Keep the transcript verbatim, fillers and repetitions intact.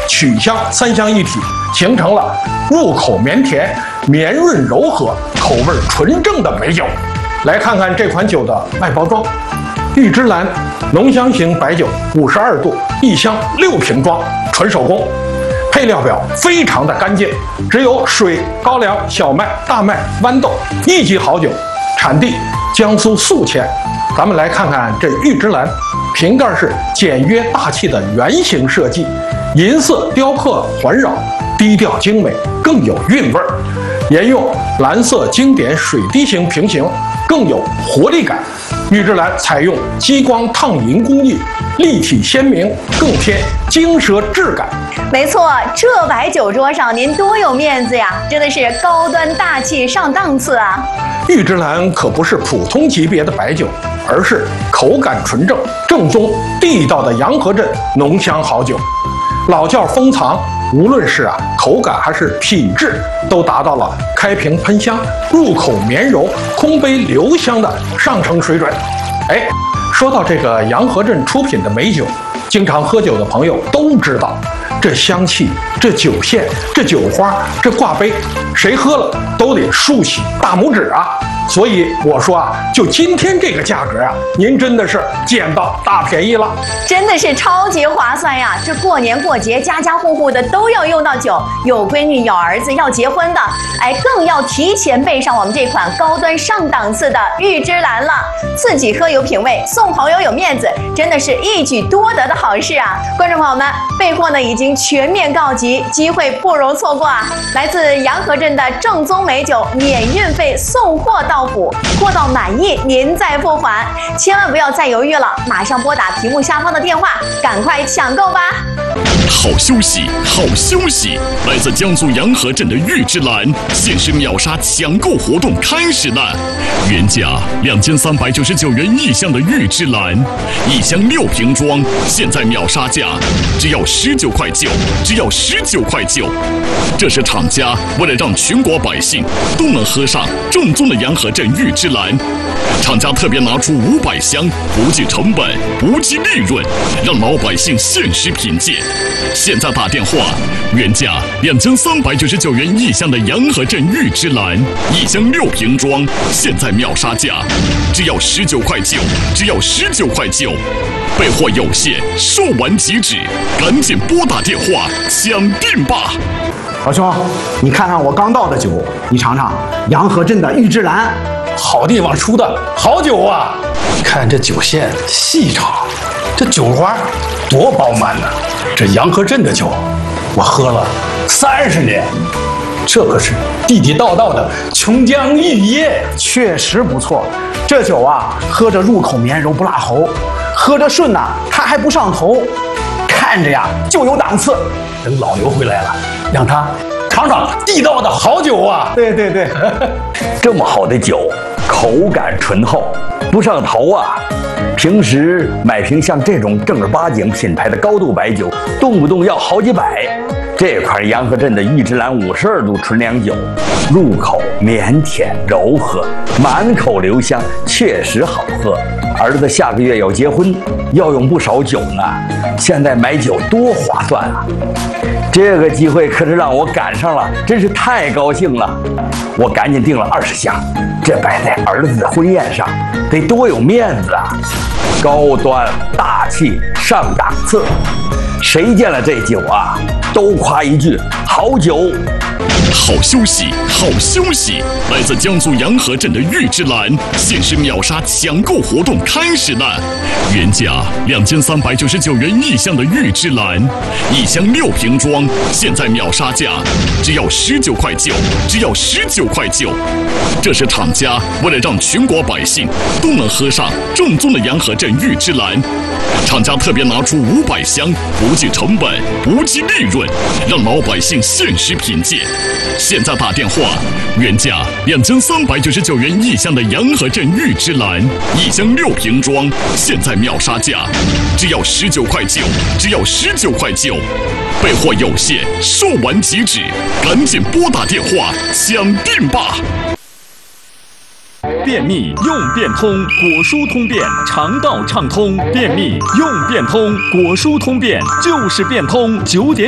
曲香三香一体，形成了入口绵甜、绵润柔和、口味纯正的美酒。来看看这款酒的外包装，玉芝兰浓香型白酒，五十二度，一箱六瓶装，纯手工。配料表非常的干净，只有水、高粱、小麦、大麦、豌豆，一级好酒。产地江苏宿迁。咱们来看看这玉芝兰，瓶盖是简约大气的圆形设计，银色雕刻环绕，低调精美，更有韵味儿。沿用蓝色经典水滴形瓶型，更有活力感。玉芝兰采用激光烫银工艺，立体鲜明，更添精奢质感。 没错，这摆酒桌上您多有面子呀，真的是高端大气上档次啊！ 玉芝兰可不是普通级别的白酒，而是口感纯正、正宗地道的洋河镇浓香好酒。老窖封藏，无论是啊口感还是品质，都达到了开瓶喷香、入口绵柔、空杯留香的上乘水准。哎，说到这个洋河镇出品的美酒，经常喝酒的朋友都知道，这香气、这酒线、这酒花、这挂杯，谁喝了都得竖起大拇指啊！所以我说啊，就今天这个价格啊，您真的是捡到大便宜了， 真的是超级划算呀！这过年过节，家家户户的都要用到酒，有闺女、有儿子要结婚的，哎，更要提前备上我们这款高端上档次的玉芝兰了。自己喝有品位，送朋友有面子，真的是一举多得的好事啊！观众朋友们，备货呢已经全面告急，机会不容错过啊！来自洋河镇的正宗美酒，免运费送货到府，货到满意您再付款，千万不要再犹豫了，马上拨打屏幕下方的电话，赶快抢购吧！ 好消息，好消息！来自江苏洋河镇的玉芝兰限时秒杀抢购活动开始了，原价两千三百九十九元一箱的玉芝兰，一箱六瓶装，现在秒杀价只要十九块九，只要十九块九。这是厂家为了让全国百姓都能喝上正宗的洋河镇玉芝兰，厂家特别拿出五百箱，不计成本，不计利润，让老百姓限时品鉴。现在打电话，原价两千三百九十九元一箱的洋河镇玉芝兰，一箱六瓶装，现在秒杀价只要十九块九，只要十九块九。备货有限，售完即止，赶紧拨打电话抢订吧！ 老兄，你看看我刚倒的酒，你尝尝洋河镇的玉芝兰， 好地方出的好酒啊！看这酒线细长，这酒花多饱满呢！这洋河镇的酒，我喝了三十年，这可是地地道道的琼浆玉液， 确实不错。这酒啊，喝着入口绵柔不辣喉，喝着顺呐、啊，它还不上头，看着呀就有档次。 等老刘回来了，让他尝尝地道的好酒啊！ 对对对， 这么好的酒，口感醇厚，不上头啊！平时买瓶像这种正儿八经品牌的高度白酒，动不动要好几百。这款洋河镇的玉芝兰五十二度纯粮酒，入口绵甜柔和，满口留香，确实好喝。儿子下个月要结婚，要用不少酒呢，现在买酒多划算啊！这个机会可是让我赶上了，真是太高兴了。我赶紧订了二十箱，这摆在儿子的婚宴上，得多有面子啊！高端大气上档次，谁见了这酒啊，都夸一句好酒。 好消息，好消息！来自江苏洋河镇的玉芝兰限时秒杀抢购活动开始了，原价两千三百九十九元一箱的玉芝兰，一箱六瓶装，现在秒杀价只要十九块九，只要十九块九。这是厂家为了让全国百姓都能喝上正宗的洋河镇玉芝兰，厂家特别拿出五百箱，不计成本，不计利润，让老百姓限时品鉴。现在打电话，原价两千三百九十九元一箱的洋河镇玉芝兰，一箱六瓶装，现在秒杀价只要十九块九，只要十九块九。备货有限，售完即止，赶紧拨打电话抢订吧！ 便秘用便通，果蔬通便，肠道畅通。便秘用便通，果蔬通便就是便通。九点。